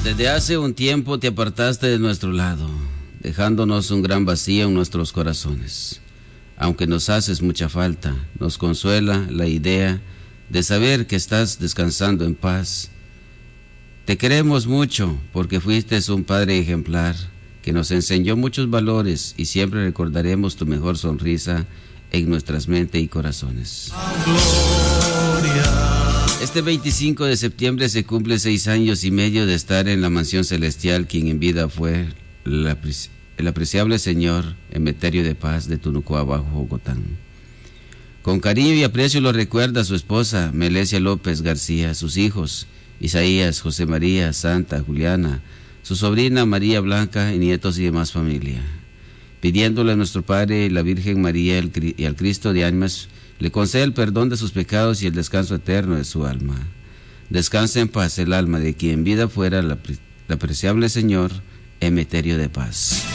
Desde hace un tiempo te apartaste de nuestro lado, dejándonos un gran vacío en nuestros corazones. Aunque nos haces mucha falta, nos consuela la idea de saber que estás descansando en paz. Te queremos mucho porque fuiste un padre ejemplar que nos enseñó muchos valores y siempre recordaremos tu mejor sonrisa en nuestras mentes y corazones. Este 25 de septiembre se cumple 6 años y medio de estar en la mansión celestial, quien en vida fue el apreciable señor Emeterio de Paz de Tunucoa Bajo, Jocotán. Con cariño y aprecio lo recuerda su esposa Melesia López García, sus hijos Isaías, José María, Santa, Juliana, su sobrina María Blanca y nietos y demás familia. Pidiéndole a nuestro Padre, la Virgen María y al Cristo de ánimas, le concede el perdón de sus pecados y el descanso eterno de su alma. Descanse en paz el alma de quien en vida fuera el apreciable señor Emeterio de Paz.